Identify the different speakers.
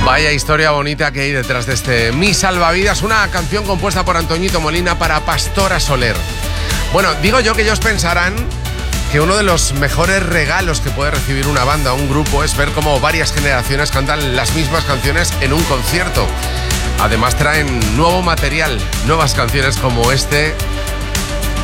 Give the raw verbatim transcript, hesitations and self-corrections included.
Speaker 1: Vaya historia bonita que hay detrás de este Mi Salvavidas, una canción compuesta por Antoñito Molina para Pastora Soler. Bueno, digo yo que ellos pensarán que uno de los mejores regalos que puede recibir una banda o un grupo es ver cómo varias generaciones cantan las mismas canciones en un concierto. Además traen nuevo material, nuevas canciones como este